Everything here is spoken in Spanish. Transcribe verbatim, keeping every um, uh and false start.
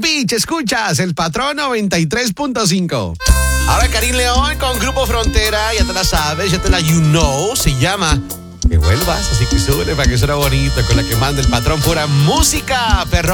Beach, escuchas el Patrón noventa y tres punto cinco. Ahora Karim León con Grupo Frontera, ya te la sabes, ya te la you know, se llama Que Vuelvas, así que súbele para que suene bonito, con la que manda el patrón, pura música, perro.